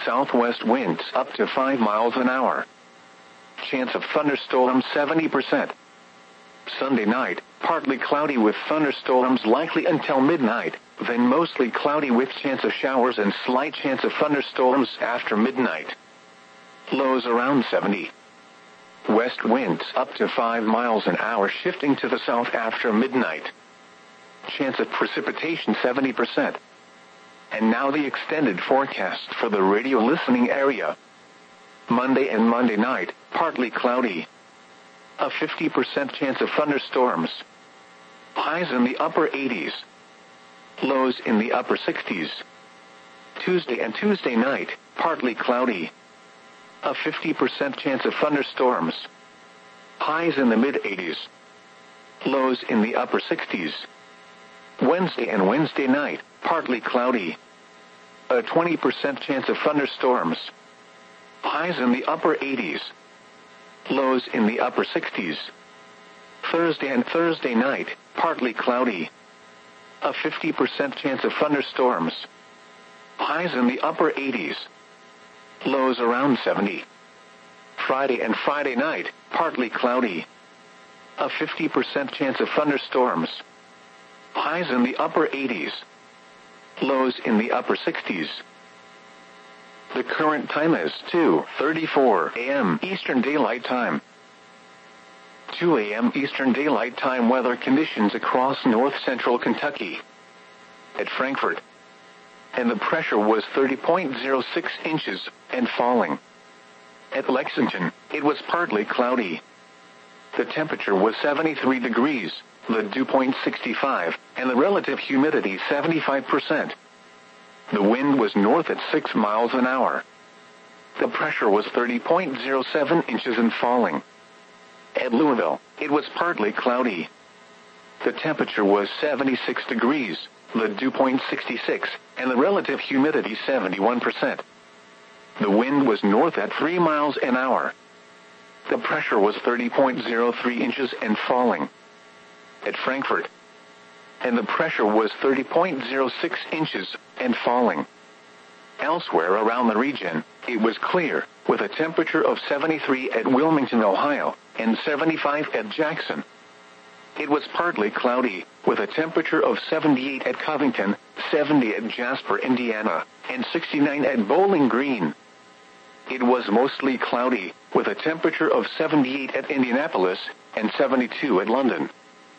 southwest winds up to 5 miles an hour. Chance of thunderstorms 70%. Sunday night, partly cloudy with thunderstorms likely until midnight, then mostly cloudy with chance of showers and slight chance of thunderstorms after midnight. Lows around 70. West winds up to 5 miles an hour shifting to the south after midnight. Chance of precipitation 70%. And now the extended forecast for the radio listening area. Monday and Monday night, partly cloudy. A 50% chance of thunderstorms. Highs in the upper 80s. Lows in the upper 60s. Tuesday and Tuesday night, partly cloudy. A 50% chance of thunderstorms. Highs in the mid-80s. Lows in the upper 60s. Wednesday and Wednesday night, partly cloudy. A 20% chance of thunderstorms. Highs in the upper 80s. Lows in the upper 60s. Thursday and Thursday night, partly cloudy. A 50% chance of thunderstorms. Highs in the upper 80s. Lows around 70. Friday and Friday night, partly cloudy. A 50% chance of thunderstorms. Highs in the upper 80s. Lows in the upper 60s. The current time is 2:34 a.m. Eastern Daylight Time. 2 a.m. Eastern Daylight Time weather conditions across north-central Kentucky. At Frankfort. And the pressure was 30.06 inches and falling. At Lexington, it was partly cloudy. The temperature was 73 degrees, the dew point 65, and the relative humidity 75%. The wind was north at 6 miles an hour. The pressure was 30.07 inches and falling. At Louisville, it was partly cloudy. The temperature was 76 degrees, the dew point 66, and the relative humidity 71%. The wind was north at 3 miles an hour. The pressure was 30.03 inches and falling. At Frankfort. And the pressure was 30.06 inches and falling. Elsewhere around the region, it was clear, with a temperature of 73 at Wilmington, Ohio, and 75 at Jackson. It was partly cloudy, with a temperature of 78 at Covington, 70 at Jasper, Indiana, and 69 at Bowling Green. It was mostly cloudy, with a temperature of 78 at Indianapolis, and 72 at London.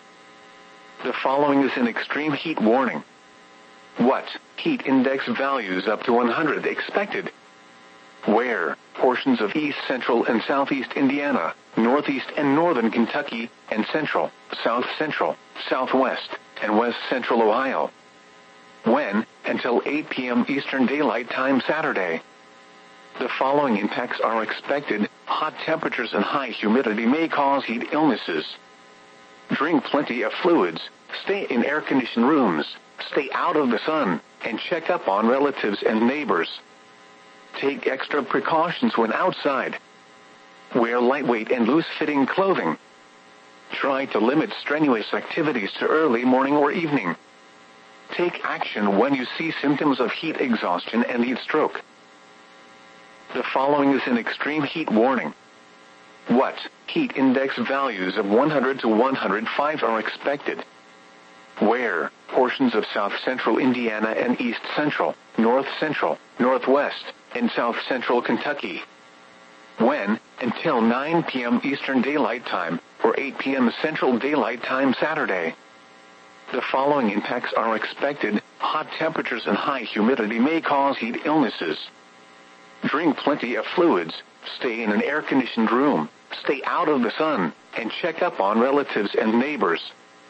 The following is an extreme heat warning. What? Heat index values up to 100 expected. Where? Portions of east central and southeast Indiana, northeast and northern Kentucky, and central, south central, southwest, and west central Ohio. When? Until 8 p.m. Eastern Daylight Time Saturday. The following impacts are expected. Hot temperatures and high humidity may cause heat illnesses. Drink plenty of fluids, stay in air-conditioned rooms, stay out of the sun, and check up on relatives and neighbors. Take extra precautions when outside. Wear lightweight and loose-fitting clothing. Try to limit strenuous activities to early morning or evening. Take action when you see symptoms of heat exhaustion and heat stroke. The following is an extreme heat warning. What? Heat index values of 100 to 105 are expected. Where? Portions of south central Indiana and east central, north central, northwest, and south central Kentucky. When? Until 9 p.m. Eastern Daylight Time, or 8 p.m. Central Daylight Time Saturday. The following impacts are expected. Hot temperatures and high humidity may cause heat illnesses. Drink plenty of fluids, stay in an air-conditioned room, stay out of the sun, and check up on relatives and neighbors.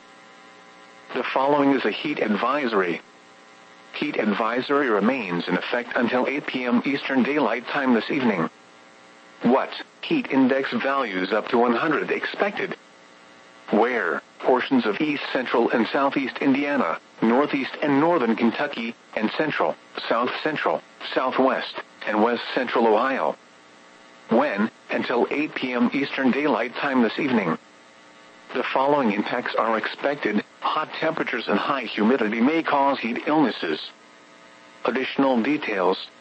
The following is a heat advisory. Heat advisory remains in effect until 8 p.m. Eastern Daylight Time this evening. What? Heat index values up to 100 expected. Where? Portions of east central and southeast Indiana, northeast and northern Kentucky, and central, south central, southwest, and west central Ohio. When? Until 8 p.m. Eastern Daylight Time this evening. The following impacts are expected. Hot temperatures and high humidity may cause heat illnesses. Additional details